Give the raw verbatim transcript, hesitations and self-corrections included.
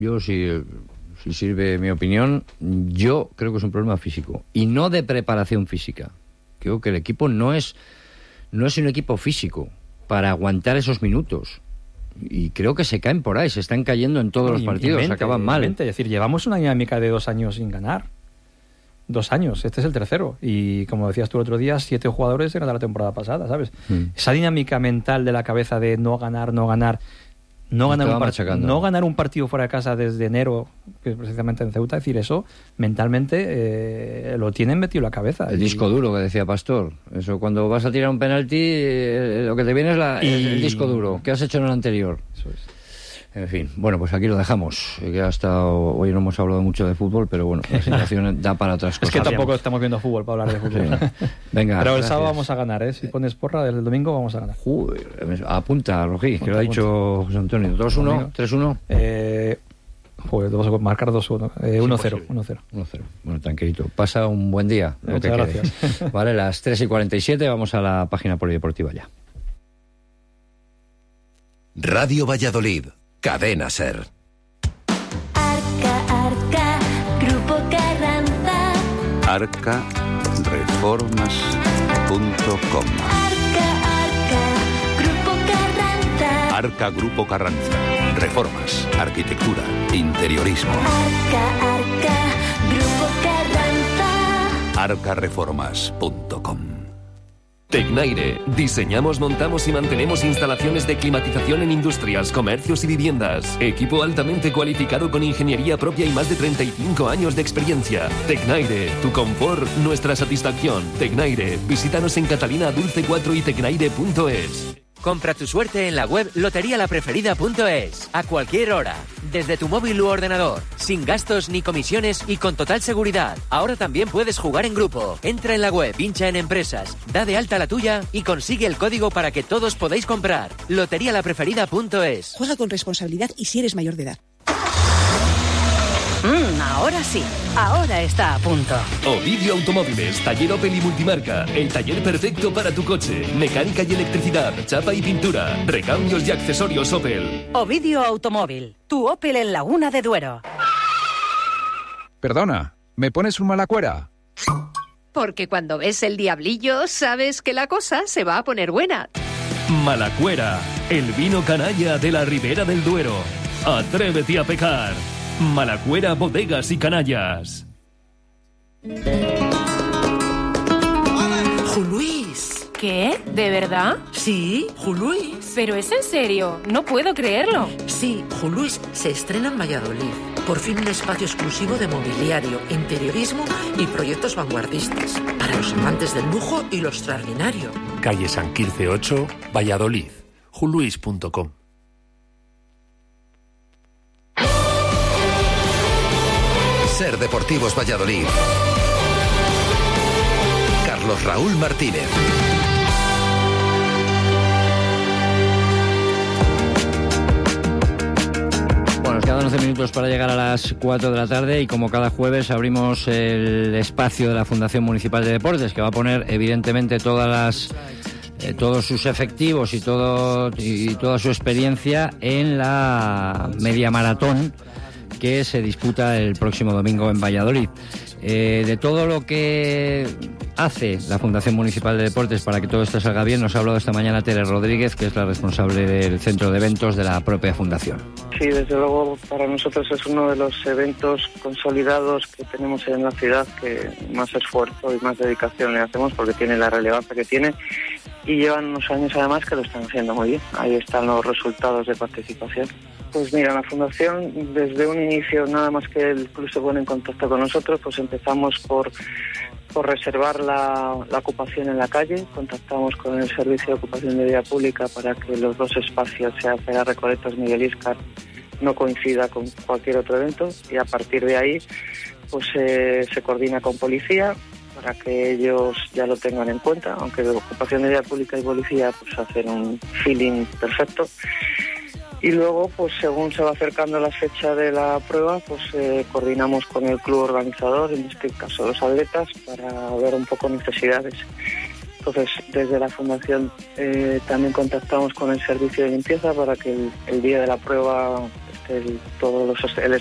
Yo, si, si sirve mi opinión, yo creo que es un problema físico y no de preparación física. Creo que el equipo no es, no es un equipo físico para aguantar esos minutos. Y creo que se caen por ahí, se están cayendo en todos los partidos, mente, acaban mal. Mente. Es decir, llevamos una dinámica de dos años sin ganar. Dos años, este es el tercero. Y como decías tú el otro día, siete jugadores eran de la temporada pasada, ¿sabes? Mm. Esa dinámica mental de la cabeza de no ganar, no ganar, no ganar, un part- no ganar un partido fuera de casa desde enero, que es precisamente en Ceuta, es decir, eso mentalmente eh, lo tienen metido en la cabeza. El y... disco duro que decía Pastor. Eso, cuando vas a tirar un penalti, eh, lo que te viene es la, y... el, el disco duro. ¿Qué has hecho en el anterior? Eso es. En fin, bueno, pues aquí lo dejamos. Que hasta hoy no hemos hablado mucho de fútbol, pero bueno, la situación da para otras cosas. Es que tampoco estamos viendo fútbol para hablar de fútbol. Sí. Venga, pero el gracias. sábado vamos a ganar, ¿eh? Si pones porra, desde el domingo vamos a ganar. Joder, apunta, Rojí, que lo ha dicho José Antonio. ¿dos uno? ¿tres uno? Eh, joder, vamos a marcar dos uno. Eh, uno cero. uno cero. Bueno, tranquilito. Pasa un buen día. Muchas gracias. Quede. Vale, las tres y cuarenta y siete, vamos a la página polideportiva ya. Radio Valladolid. Cadena SER. Arca, Arca, Grupo Carranza. arca reformas punto com. Arca, Arca, Grupo Carranza. Arca Grupo Carranza. Reformas, arquitectura, interiorismo. Arca, Arca, Grupo Carranza. arca reformas punto com. Tecnaire. Diseñamos, montamos y mantenemos instalaciones de climatización en industrias, comercios y viviendas. Equipo altamente cualificado con ingeniería propia y más de treinta y cinco años de experiencia. Tecnaire. Tu confort, nuestra satisfacción. Tecnaire. Visítanos en Catalina Dulce cuatro y tecnaire punto es. Compra tu suerte en la web lotería la preferida punto es. A cualquier hora, desde tu móvil u ordenador, sin gastos ni comisiones y con total seguridad. Ahora también puedes jugar en grupo. Entra en la web, pincha en empresas, da de alta la tuya y consigue el código para que todos podáis comprar. lotería la preferida punto es. Juega con responsabilidad y si eres mayor de edad. Mm, ahora sí, ahora está a punto. Ovidio Automóviles, taller Opel y multimarca. El taller perfecto para tu coche. Mecánica y electricidad, chapa y pintura, recambios y accesorios Opel. Ovidio Automóvil, tu Opel en Laguna de Duero. Perdona, ¿me pones un Malacuera? Porque cuando ves el diablillo, sabes que la cosa se va a poner buena. Malacuera, el vino canalla de la Ribera del Duero. Atrévete a pecar. Malacuera, bodegas y canallas. Juluís. ¿Qué? ¿De verdad? Sí, Juluís. Pero es en serio, no puedo creerlo. Sí, Juluís se estrena en Valladolid. Por fin un espacio exclusivo de mobiliario, interiorismo y proyectos vanguardistas. Para los amantes del lujo y lo extraordinario. Calle San Quirce ocho, Valladolid. juluís punto com. SER Deportivos Valladolid. Carlos Raúl Martínez. Bueno, nos quedan once minutos para llegar a las cuatro de la tarde y como cada jueves abrimos el espacio de la Fundación Municipal de Deportes, que va a poner evidentemente todas las eh, todos sus efectivos y todo y toda su experiencia en la media maratón que se disputa el próximo domingo en Valladolid. Eh, de todo lo que hace la Fundación Municipal de Deportes para que todo esto salga bien, nos ha hablado esta mañana Tere Rodríguez, que es la responsable del centro de eventos de la propia Fundación. Sí, desde luego para nosotros es uno de los eventos consolidados que tenemos en la ciudad que más esfuerzo y más dedicación le hacemos porque tiene la relevancia que tiene y llevan unos años además que lo están haciendo muy bien. Ahí están los resultados de participación. Pues mira, la Fundación desde un inicio, nada más que el club se pone en contacto con nosotros, pues empezamos por, por reservar la, la ocupación en la calle, contactamos con el Servicio de Ocupación de Vía Pública para que los dos espacios, sea Cera Recoletos, Miguel Íscar, no coincida con cualquier otro evento y a partir de ahí pues eh, se coordina con policía para que ellos ya lo tengan en cuenta, aunque de Ocupación de Vía Pública y policía pues hacen un feeling perfecto. Y luego, pues según se va acercando la fecha de la prueba, pues eh, coordinamos con el club organizador, en este caso los atletas, para ver un poco necesidades. Entonces, desde la Fundación eh, también contactamos con el servicio de limpieza para que el, el día de la prueba esté el, todo los, el